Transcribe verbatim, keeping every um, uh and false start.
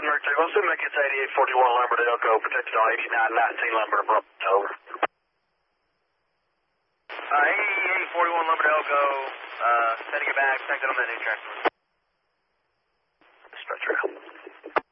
Mercury, I'll assume that gets eighty-eight forty-one Lambert Elko, protected on eighty-nine nineteen Lambert Bravo, over. Uh, eighty-eight forty-one Lambert Elko, uh, sending it back, connected on that new transfer.